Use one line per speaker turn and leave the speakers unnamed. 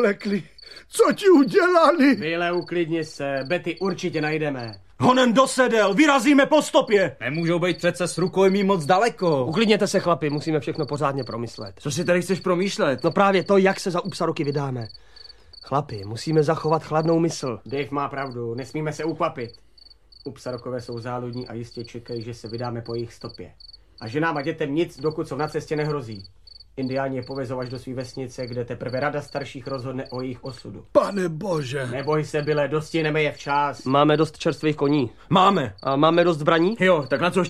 lekli. Co ti udělali?
Byle, uklidni se, Betty určitě najdeme.
Honem dosedel, vyrazíme po stopě.
Nemůžou být přece s rukojmí moc daleko.
Uklidněte se, chlapi, musíme všechno pořádně promyslet.
Co si tady chceš promýšlet?
No právě to, jak se za Upsaroky vydáme. Chlapi, musíme zachovat chladnou mysl. Dave má pravdu, nesmíme se ukvapit. Upsarokové jsou záludní a jistě čekají, že se vydáme po jejich stopě. A ženám a dětem nic, dokud jsou na cestě, nehrozí. Indiáni je povezou až do svý vesnice, kde teprve rada starších rozhodne o jejich osudu.
Pane bože.
Neboj se, Byle, dostihneme je včas. Máme dost čerstvých koní.
Máme.
A máme dost zbraní?
Jo, tak na co